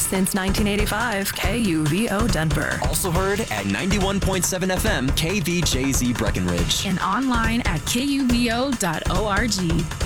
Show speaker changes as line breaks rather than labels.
Since 1985, KUVO Denver.
Also heard at 91.7 FM, KVJZ Breckenridge.
And online at kuvo.org.